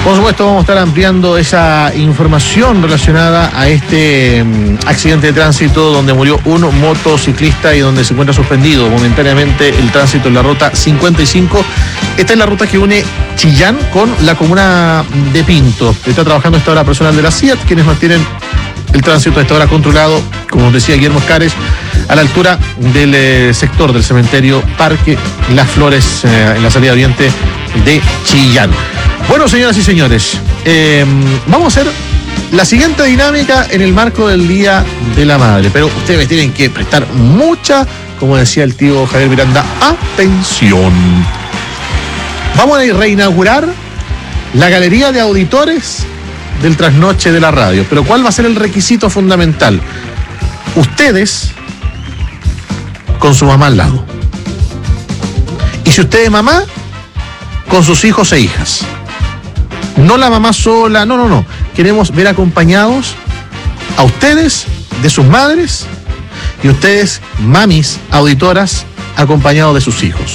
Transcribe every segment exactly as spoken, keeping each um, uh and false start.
Por supuesto, vamos a estar ampliando esa información relacionada a este um, accidente de tránsito donde murió un motociclista y donde se encuentra suspendido momentáneamente el tránsito en la ruta cincuenta y cinco. Esta es la ruta que une Chillán con la comuna de Pinto. Está trabajando a esta hora personal de la C I A T, quienes mantienen el tránsito a esta hora controlado, como nos decía Guillermo Oscares, a la altura del eh, sector del cementerio Parque Las Flores, eh, en la salida oriente de Chillán. Bueno, señoras y señores, eh, vamos a hacer la siguiente dinámica en el marco del Día de la Madre, pero ustedes tienen que prestar mucha, como decía el tío Javier Miranda, atención. Vamos a reinaugurar la galería de auditores del trasnoche de la radio, pero ¿cuál va a ser el requisito fundamental? Ustedes con su mamá al lado. Y si usted es mamá, con sus hijos e hijas. No la mamá sola, no, no, no. Queremos ver acompañados a ustedes de sus madres y ustedes, mamis, auditoras, acompañados de sus hijos.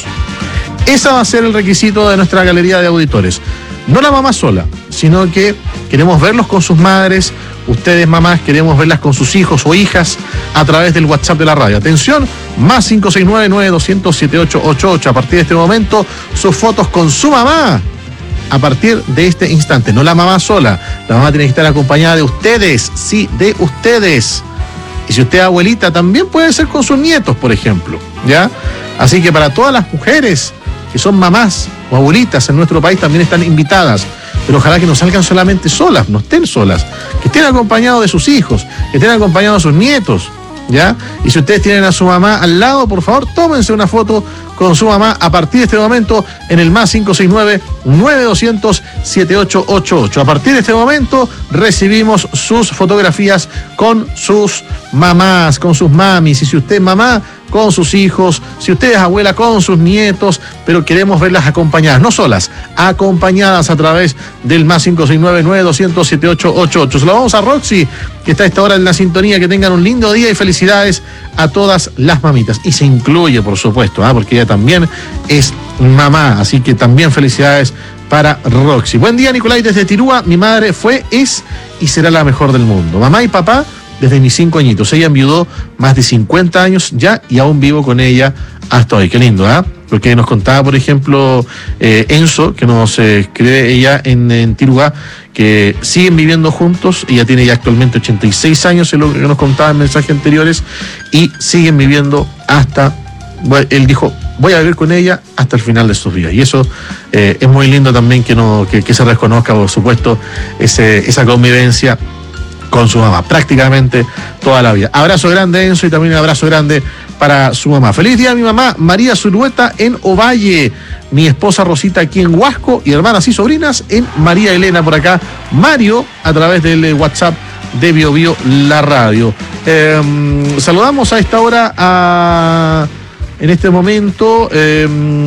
Ese va a ser el requisito de nuestra galería de auditores. No la mamá sola, sino que queremos verlos con sus madres, ustedes, mamás, queremos verlas con sus hijos o hijas a través del WhatsApp de la radio. Atención, más cinco seis nueve, nueve dos cero cero, siete ocho ocho ocho. A partir de este momento, sus fotos con su mamá. A partir de este instante, no la mamá sola, la mamá tiene que estar acompañada de ustedes, sí, de ustedes. Y si usted es abuelita, también puede ser con sus nietos, por ejemplo, ¿ya? Así que para todas las mujeres que son mamás o abuelitas en nuestro país también están invitadas, pero ojalá que no salgan solamente solas, no estén solas, que estén acompañados de sus hijos, que estén acompañados de sus nietos, ¿ya? Y si ustedes tienen a su mamá al lado, por favor, tómense una foto con su mamá a partir de este momento en el más cinco seis nueve, nueve dos cero cero, siete ocho ocho ocho. A partir de este momento recibimos sus fotografías con sus mamás, con sus mamis. Y si usted es mamá, con sus hijos, si usted es abuela, con sus nietos, pero queremos verlas acompañadas, no solas, acompañadas a través del más cinco seis nueve, nueve dos cero cero, siete ocho ocho ocho. Se lo vamos a Roxy, que está a esta hora en la sintonía. Que tengan un lindo día y felicidades a todas las mamitas. Y se incluye, por supuesto, ¿eh? Porque ella también es mamá, así que también felicidades para Roxy. Buen día, Nicolai, desde Tirúa. Mi madre fue, es y será la mejor del mundo. Mamá y papá desde mis cinco añitos. Ella enviudó más de cincuenta años ya y aún vivo con ella hasta hoy. Qué lindo, ¿ah? ¿eh? Porque nos contaba, por ejemplo, eh, Enzo, que nos eh, escribe ella en, en Tirúa, que siguen viviendo juntos. Ella tiene ya actualmente ochenta y seis años, es lo que nos contaba en mensajes anteriores, y siguen viviendo hasta, bueno, él dijo, voy a vivir con ella hasta el final de sus días. Y eso eh, es muy lindo también que, no, que, que se reconozca, por supuesto, ese, esa convivencia con su mamá, prácticamente toda la vida. Abrazo grande, Enzo, y también un abrazo grande para su mamá. Feliz día a mi mamá, María Zulueta en Ovalle, mi esposa Rosita aquí en Huasco, y hermanas y sobrinas en María Elena por acá, Mario, a través del WhatsApp de Bio Bio La Radio. Eh, saludamos a esta hora a... En este momento, eh,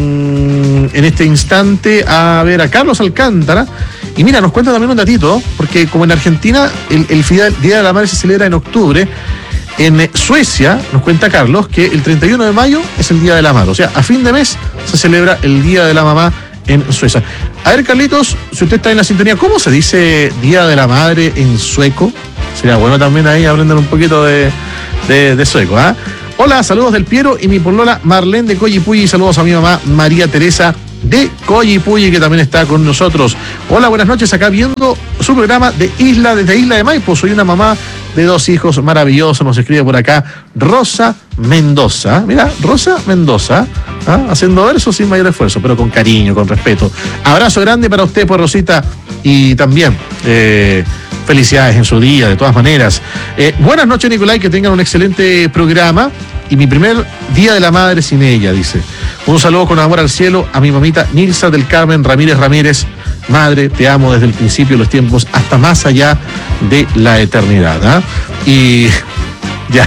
en este instante, a ver, a Carlos Alcántara. Y mira, nos cuenta también un datito, porque como en Argentina el, el Día de la Madre se celebra en octubre, en Suecia, nos cuenta Carlos, que el treinta y uno de mayo es el Día de la Madre. O sea, a fin de mes se celebra el Día de la Mamá en Suecia. A ver, Carlitos, si usted está en la sintonía, ¿cómo se dice Día de la Madre en sueco? Sería bueno también ahí aprender un poquito de, de, de sueco, ¿ah? ¿eh? Hola, saludos del Piero y mi polola Marlene de Coyipulli. Saludos a mi mamá María Teresa de Coyipulli, que también está con nosotros. Hola, buenas noches, acá viendo su programa de Isla, desde Isla de Maipo. Soy una mamá de dos hijos maravillosos. Nos escribe por acá Rosa Mendoza. Mira, Rosa Mendoza, ¿ah? Haciendo versos sin mayor esfuerzo, pero con cariño, con respeto. Abrazo grande para usted, pues, Rosita, y también eh, felicidades en su día, de todas maneras. Eh, buenas noches, Nicolai, que tengan un excelente programa. Y mi primer Día de la Madre sin ella, dice. Un saludo con amor al cielo a mi mamita Nilsa del Carmen Ramírez Ramírez. Madre, te amo desde el principio de los tiempos hasta más allá de la eternidad, ¿eh? Y ya.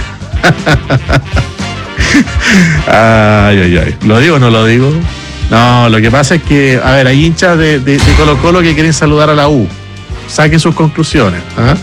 Ay, ay, ay. ¿Lo digo o no lo digo? No, lo que pasa es que, a ver, hay hinchas de, de, de Colo Colo que quieren saludar a la U. Saquen sus conclusiones, ¿eh?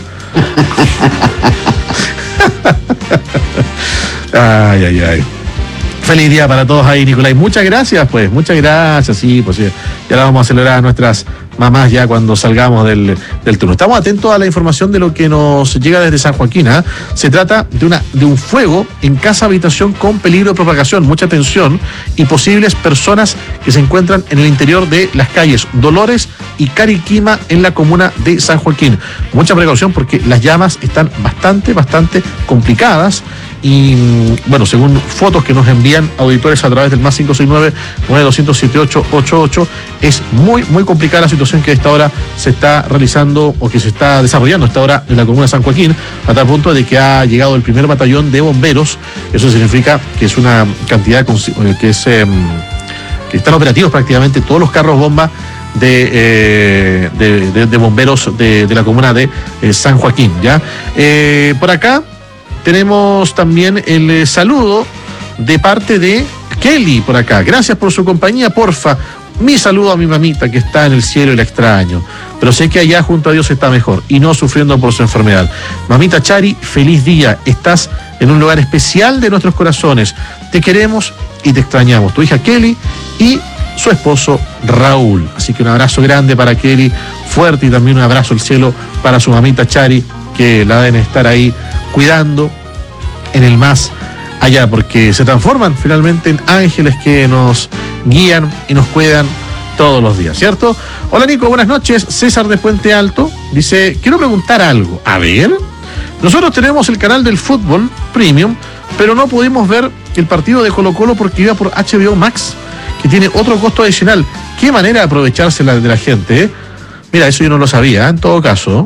Ay, ay, ay. Feliz día para todos ahí, Nicolai. Muchas gracias, pues, muchas gracias. Sí, pues sí, Ya la vamos a acelerar a nuestras mamás ya cuando salgamos del, del turno. Estamos atentos a la información de lo que nos llega desde San Joaquín, ¿eh? Se trata de, una, de un fuego en casa habitación con peligro de propagación, mucha atención, y posibles personas que se encuentran en el interior de las calles Dolores y Cariquima en la comuna de San Joaquín. Mucha precaución porque las llamas están bastante, bastante complicadas. Y bueno, según fotos que nos envían auditores a través del más cinco seis nueve, nueve dos cero cero, siete ocho ocho ocho, es muy, muy complicada la situación que a esta hora se está realizando o que se está desarrollando a esta hora en la comuna de San Joaquín, a tal punto de que ha llegado el primer batallón de bomberos. Eso significa que es una cantidad que es eh, que están operativos prácticamente todos los carros bomba de, eh, de, de, de bomberos de, de la comuna de eh, San Joaquín, ¿ya? Eh, por acá tenemos también el eh, saludo de parte de Kelly por acá. Gracias por su compañía, porfa. Mi saludo a mi mamita que está en el cielo y la extraño. Pero sé que allá junto a Dios está mejor y no sufriendo por su enfermedad. Mamita Chari, feliz día. Estás en un lugar especial de nuestros corazones. Te queremos y te extrañamos. Tu hija Kelly y su esposo Raúl. Así que un abrazo grande para Kelly, fuerte, y también un abrazo al cielo para su mamita Chari, que la deben estar ahí cuidando en el más allá, porque se transforman finalmente en ángeles que nos guían y nos cuidan todos los días, ¿cierto? Hola Nico, buenas noches. César de Puente Alto dice, quiero preguntar algo. A ver, nosotros tenemos el canal del fútbol Premium, pero no pudimos ver el partido de Colo Colo porque iba por H B O Max, que tiene otro costo adicional. Qué manera de aprovecharse la, de la gente, ¿eh? Mira, eso yo no lo sabía, ¿eh? En todo caso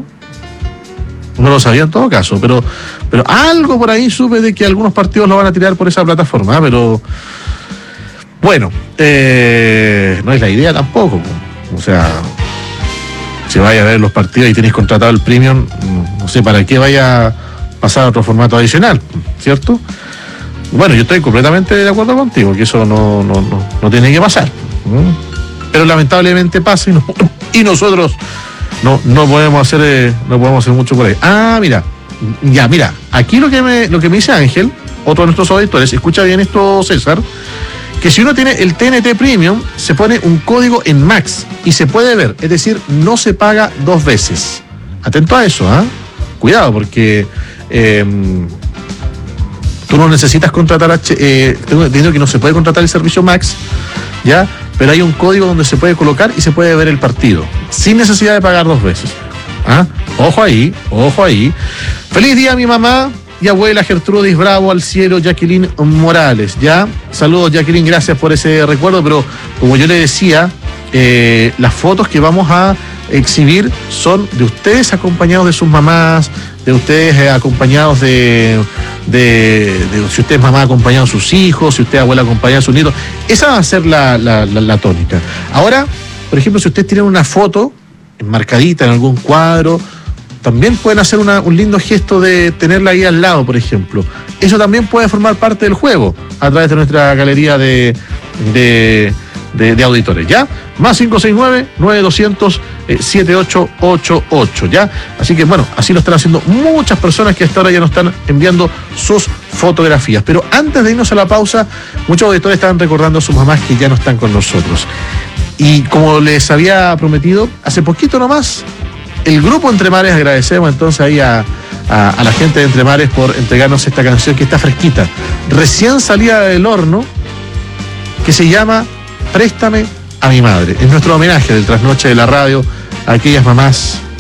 no lo sabía en todo caso, pero pero algo por ahí supe de que algunos partidos lo van a tirar por esa plataforma, ¿eh? Pero bueno, eh, no es la idea tampoco. O sea, si vaya a ver los partidos y tenéis contratado el Premium, no sé para qué vaya a pasar a otro formato adicional, ¿cierto? Bueno, yo estoy completamente de acuerdo contigo, que eso no, no, no, no tiene que pasar, ¿no? Pero lamentablemente pasa y, no, y nosotros no, no podemos hacer eh, no podemos hacer mucho por ahí. Ah, mira, ya, mira, aquí lo que me, lo que me dice Ángel, otro de nuestros auditores, escucha bien esto, César, que si uno tiene el T N T Premium, se pone un código en Max y se puede ver, es decir, no se paga dos veces. Atento a eso, ¿ah? ¿eh? Cuidado, porque eh, tú no necesitas contratar, H, eh, tengo entendido que no se puede contratar el servicio Max, ¿ya? Pero hay un código donde se puede colocar y se puede ver el partido, sin necesidad de pagar dos veces. ¿Ah? Ojo ahí, ojo ahí. Feliz día a mi mamá y abuela Gertrudis Bravo, al cielo, Jacqueline Morales, ¿ya? Saludos, Jacqueline, gracias por ese recuerdo, pero como yo le decía, eh, las fotos que vamos a exhibir son de ustedes acompañados de sus mamás, de ustedes eh, acompañados de, de, de, si usted es mamá acompañado de sus hijos, si usted es abuela acompañada de sus nietos. Esa va a ser la, la, la, la tónica. Ahora, por ejemplo, si ustedes tienen una foto enmarcadita en algún cuadro, también pueden hacer una, un lindo gesto de tenerla ahí al lado, por ejemplo. Eso también puede formar parte del juego a través de nuestra galería de, de, de, de auditores, ¿ya? Más cinco seis nueve, nueve dos cero cero, siete ocho ocho ocho, ¿ya? Así que, bueno, así lo están haciendo muchas personas que hasta ahora ya nos están enviando sus fotografías. Pero antes de irnos a la pausa, muchos auditores estaban recordando a sus mamás que ya no están con nosotros. Y como les había prometido, hace poquito nomás, el grupo Entre Mares, agradecemos entonces ahí a, a, a la gente de Entre Mares por entregarnos esta canción que está fresquita, recién salida del horno, que se llama Préstame a mi madre. Es nuestro homenaje del trasnoche de la radio a aquellas mamás